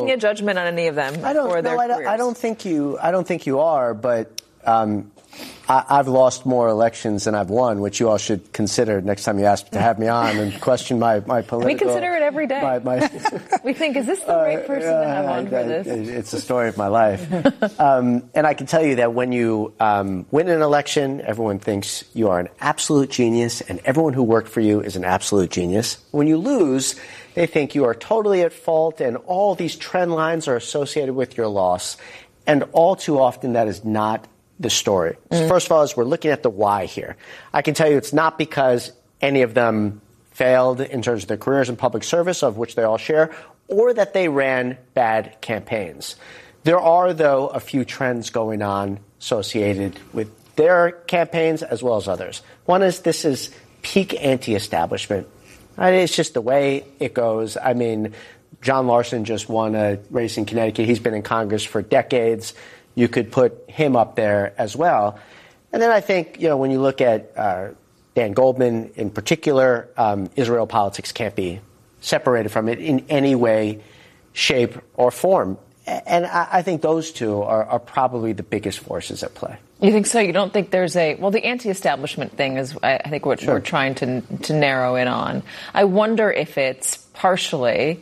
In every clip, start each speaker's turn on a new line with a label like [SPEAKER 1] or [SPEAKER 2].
[SPEAKER 1] passing a judgment on any of them for their careers.
[SPEAKER 2] I don't think you are, but I've lost more elections than I've won, which you all should consider next time you ask to have me on and question my political.
[SPEAKER 1] We consider it every day. We think, is this the right person to have on for this?
[SPEAKER 2] It's the story of my life. And I can tell you that when you win an election, everyone thinks you are an absolute genius, and everyone who worked for you is an absolute genius. When you lose, they think you are totally at fault, and all these trend lines are associated with your loss. And all too often, that is not the story. First of all, as we're looking at the why here, I can tell you it's not because any of them failed in terms of their careers in public service, of which they all share, or that they ran bad campaigns. There are, though, a few trends going on associated with their campaigns as well as others. One is this is peak anti-establishment. It's just the way it goes. I mean, John Larson just won a race in Connecticut. He's been in Congress for decades. You could put him up there as well. And then I think, when you look at Dan Goldman in particular, Israel politics can't be separated from it in any way, shape, or form. And I think those two are probably the biggest forces at play.
[SPEAKER 1] You think so? You don't think there's the anti-establishment thing is, I think, what we're trying to narrow in on. I wonder if it's partially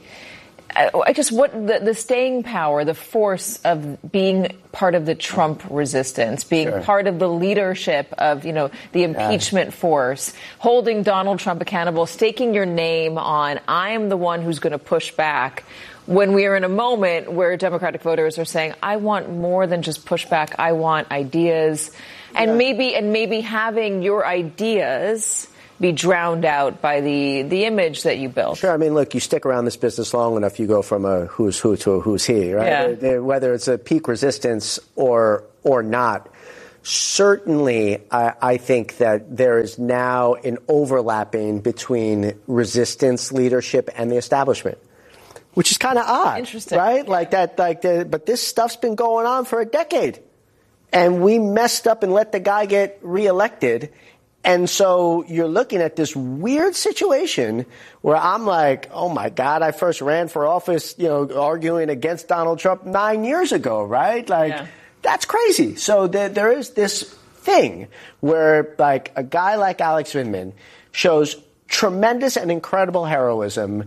[SPEAKER 1] the staying power, the force of being part of the Trump resistance, being part of the leadership of, the impeachment force, holding Donald Trump accountable, staking your name on, I am the one who's going to push back, when we are in a moment where Democratic voters are saying, I want more than just pushback, I want ideas, and maybe having your ideas be drowned out by the image that you built.
[SPEAKER 2] Sure. I mean, look, you stick around this business long enough, you go from a who's who to a who's he, right?
[SPEAKER 1] Yeah.
[SPEAKER 2] Whether it's a peak resistance or not. Certainly, I think that there is now an overlapping between resistance leadership and the establishment, which is kind of odd.
[SPEAKER 1] Interesting.
[SPEAKER 2] Right? But this stuff's been going on for a decade. And we messed up and let the guy get reelected. And so you're looking at this weird situation where I'm like, oh, my God, I first ran for office, arguing against Donald Trump 9 years ago, right? That's crazy. So there is this thing where, a guy like Alex Vindman shows tremendous and incredible heroism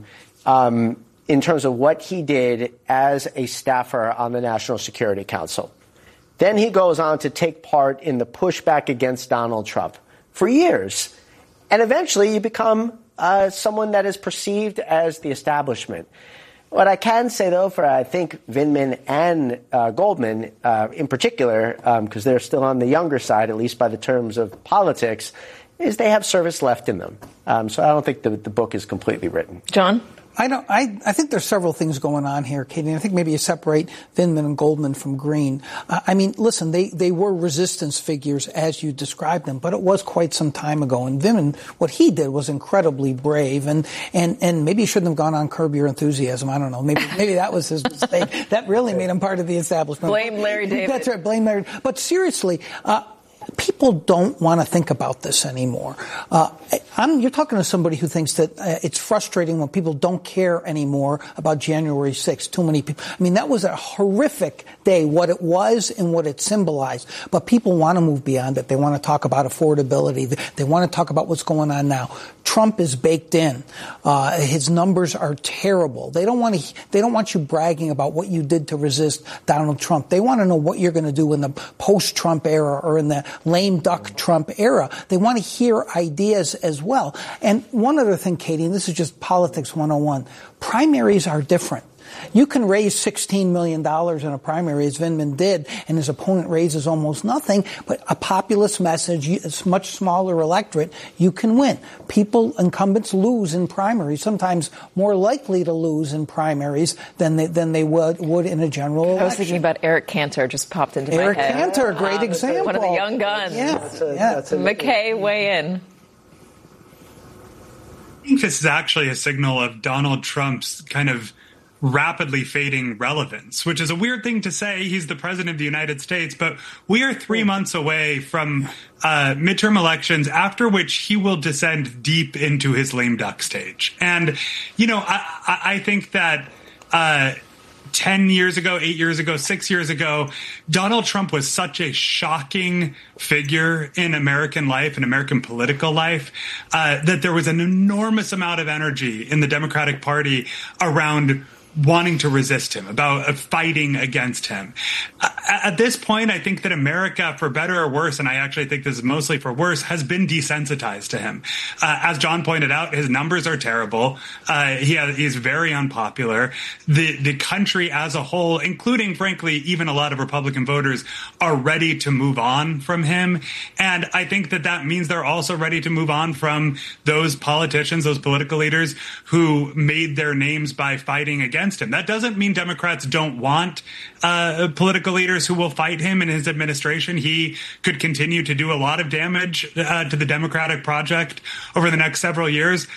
[SPEAKER 2] in terms of what he did as a staffer on the National Security Council. Then he goes on to take part in the pushback against Donald Trump for years. And eventually you become someone that is perceived as the establishment. What I can say, though, for I think Vindman and Goldman in particular, because they're still on the younger side, at least by the terms of politics, is they have service left in them. So I don't think the book is completely written.
[SPEAKER 1] John?
[SPEAKER 3] I think there's several things going on here, Katie. I think maybe you separate Vindman and Goldman from Green. Listen, they were resistance figures as you described them, but it was quite some time ago. And Vindman, what he did was incredibly brave, and maybe he shouldn't have gone on Curb Your Enthusiasm. I don't know. Maybe that was his mistake. That really made him part of the establishment.
[SPEAKER 1] Blame Larry David.
[SPEAKER 3] That's right. Blame Larry. But seriously, people don't want to think about this anymore. You're talking to somebody who thinks that it's frustrating when people don't care anymore about January 6th. Too many people. That was a horrific day, what it was and what it symbolized. But people want to move beyond it. They want to talk about affordability. They want to talk about what's going on now. Trump is baked in. His numbers are terrible. They don't want you bragging about what you did to resist Donald Trump. They want to know what you're going to do in the post-Trump era or in the lame duck Trump era. They want to hear ideas as well. And one other thing, Katie, and this is just politics 101, primaries are different. You can raise $16 million in a primary, as Vindman did, and his opponent raises almost nothing, but a populist message, it's much smaller electorate, you can win. Incumbents lose in primaries, sometimes more likely to lose in primaries than they would in a general election.
[SPEAKER 1] I was thinking about Eric Cantor, just popped into my head.
[SPEAKER 3] Eric Cantor, a great example.
[SPEAKER 1] One of the young guns. McKay, weigh in.
[SPEAKER 4] I think this is actually a signal of Donald Trump's kind of rapidly fading relevance, which is a weird thing to say. He's the president of the United States, but we are 3 months away from midterm elections, after which he will descend deep into his lame duck stage. And, I think that 10 years ago, 8 years ago, 6 years ago, Donald Trump was such a shocking figure in American life and American political life that there was an enormous amount of energy in the Democratic Party around wanting to resist him, about fighting against him. At this point, I think that America, for better or worse, and I actually think this is mostly for worse, has been desensitized to him. As John pointed out, his numbers are terrible. He's very unpopular. The country as a whole, including, frankly, even a lot of Republican voters, are ready to move on from him. And I think that that means they're also ready to move on from those politicians, those political leaders who made their names by fighting against him. That doesn't mean Democrats don't want political leaders who will fight him in his administration. He could continue to do a lot of damage to the Democratic project over the next several years.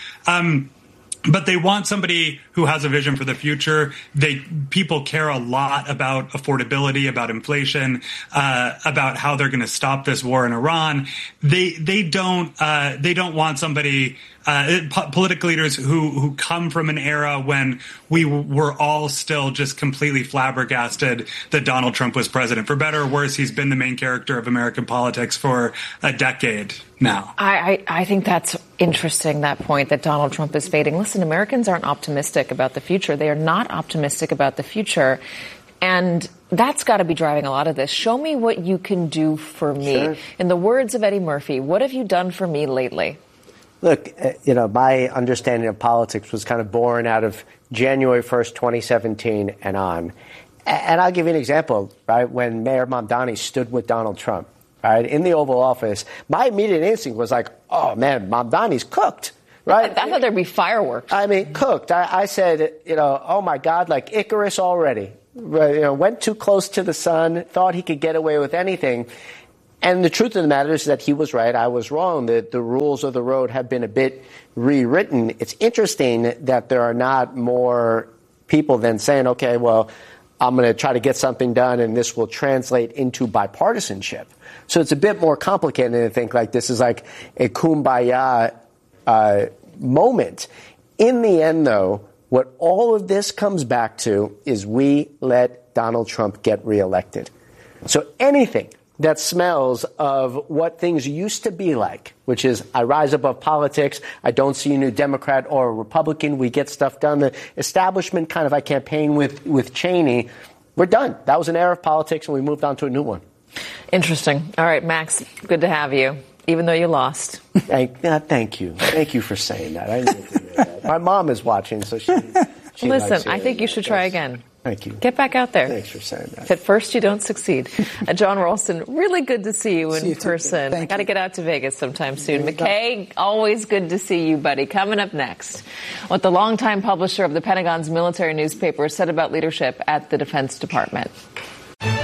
[SPEAKER 4] But they want somebody who has a vision for the future. People care a lot about affordability, about inflation, about how they're going to stop this war in Iran. They don't want somebody, political leaders who come from an era when we were all still just completely flabbergasted that Donald Trump was president. For better or worse, he's been the main character of American politics for a decade now.
[SPEAKER 1] I think that's interesting, that point that Donald Trump is fading. Listen, Americans aren't optimistic about the future. They are not optimistic about the future. And that's got to be driving a lot of this. Show me what you can do for me. Sure. In the words of Eddie Murphy, what have you done for me lately?
[SPEAKER 2] Look, my understanding of politics was kind of born out of January 1st, 2017 and on. And I'll give you an example, right? When Mayor Mamdani stood with Donald Trump, right, in the Oval Office, my immediate instinct was like, oh, man, Mamdani's cooked, right?
[SPEAKER 1] I thought there'd be fireworks.
[SPEAKER 2] I mean, cooked. I said, oh, my God, like Icarus already. Went too close to the sun, thought he could get away with anything. And the truth of the matter is that he was right, I was wrong. The rules of the road have been a bit rewritten. It's interesting that there are not more people than saying, okay, well, I'm going to try to get something done and this will translate into bipartisanship. So it's a bit more complicated to think like this is like a kumbaya moment. In the end, though, what all of this comes back to is we let Donald Trump get reelected. So anything that smells of what things used to be like, which is I rise above politics, I don't see a new Democrat or a Republican, we get stuff done. The establishment kind of I campaign with Cheney, we're done. That was an era of politics and we moved on to a new one.
[SPEAKER 1] Interesting. All right, Max, good to have you, even though you lost.
[SPEAKER 2] Thank you. Thank you for saying that. I need to hear that. My mom is watching, so she
[SPEAKER 1] Listen, I think you should try again.
[SPEAKER 2] Thank you.
[SPEAKER 1] Get back out there.
[SPEAKER 2] Thanks for saying that.
[SPEAKER 1] If at first you don't succeed. John Ralston, really good to see you in person. I got to get out to Vegas sometime soon. McKay, always good to see you, buddy. Coming up next, what the longtime publisher of the Pentagon's military newspaper said about leadership at the Defense Department.